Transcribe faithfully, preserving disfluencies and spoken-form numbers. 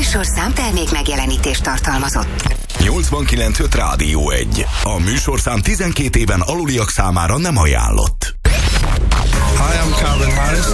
műsorszám termék megjelenítést tartalmazott. nyolcvankilenc öt Rádió egy. A műsorszám tizenkét éven aluliak számára nem ajánlott. Hi, I'm Calvin Harris.